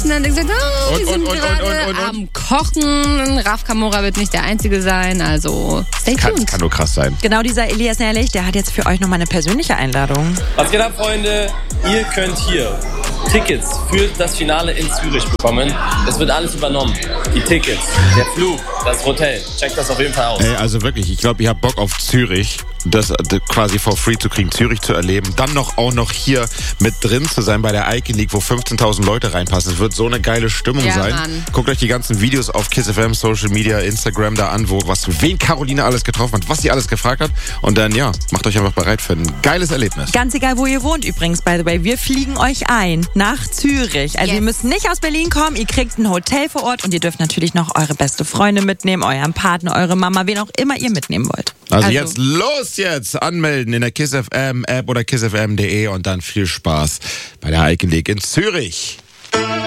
Und dann gesagt, wir sind gerade am Kochen. Raf Kamora wird nicht der Einzige sein, also stay tuned. Kann nur krass sein. Genau, dieser Elias Ehrlich, der hat jetzt für euch nochmal eine persönliche Einladung. Was geht ab, Freunde? Ihr könnt hier Tickets für das Finale in Zürich bekommen. Es wird alles übernommen. Die Tickets, der Flug, das Hotel. Checkt das auf jeden Fall aus. Ey, also wirklich, ich glaube, ihr habt Bock auf Zürich, das quasi for free zu kriegen, Zürich zu erleben. Dann auch noch hier mit drin zu sein bei der Icon League, wo 15.000 Leute reinpassen. Es wird so eine geile Stimmung sein. Mann. Guckt euch die ganzen Videos auf Kiss FM, Social Media, Instagram da an, wen Caroline alles getroffen hat, was sie alles gefragt hat. Und dann, macht euch einfach bereit für ein geiles Erlebnis. Ganz egal, wo ihr wohnt übrigens, by the way. Wir fliegen euch ein nach Zürich. Also Yes. Ihr müsst nicht aus Berlin kommen, ihr kriegt ein Hotel vor Ort und ihr dürft natürlich noch eure beste Freundin mitnehmen, euren Partner, eure Mama, wen auch immer ihr mitnehmen wollt. Also jetzt los anmelden in der Kiss FM App oder kissfm.de und dann viel Spaß bei der Icon League in Zürich.